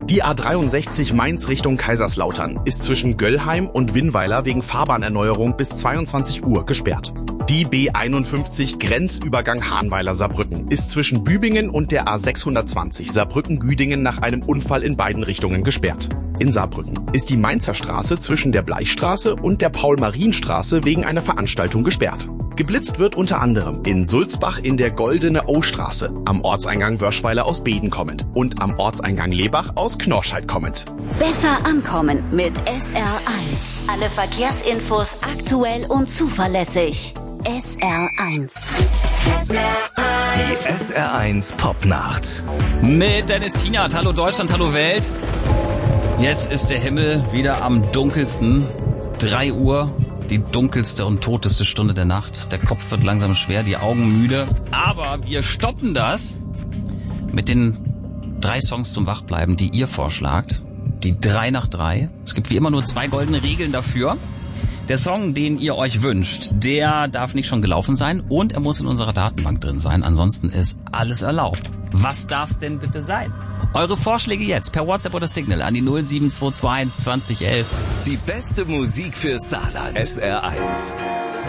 Die A63 Mainz Richtung Kaiserslautern ist zwischen Göllheim und Winnweiler wegen Fahrbahnerneuerung bis 22 Uhr gesperrt. Die B51 Grenzübergang Hahnweiler-Saarbrücken ist zwischen Bübingen und der A620 Saarbrücken-Güdingen nach einem Unfall in beiden Richtungen gesperrt. In Saarbrücken ist die Mainzer Straße zwischen der Bleichstraße und der Paul-Marien-Straße wegen einer Veranstaltung gesperrt. Geblitzt wird unter anderem in Sulzbach in der Goldene O-Straße, am Ortseingang Wörschweiler aus Beden kommend und am Ortseingang Lebach aus Knorrscheid kommend. Besser ankommen mit SR1. Alle Verkehrsinfos aktuell und zuverlässig. SR1. Die SR1 Popnacht. Mit Dennis Tienert. Hallo Deutschland, hallo Welt. Jetzt ist der Himmel wieder am dunkelsten. 3 Uhr. Die dunkelste und toteste Stunde der Nacht. Der Kopf wird langsam schwer, die Augen müde. Aber wir stoppen das mit den 3 Songs zum Wachbleiben, die ihr vorschlagt. Die 3 nach 3. Es gibt wie immer nur 2 goldene Regeln dafür. Der Song, den ihr euch wünscht, der darf nicht schon gelaufen sein und er muss in unserer Datenbank drin sein. Ansonsten ist alles erlaubt. Was darf es denn bitte sein? Eure Vorschläge jetzt per WhatsApp oder Signal an die 07221 2011. Die beste Musik für Saarland. SR1.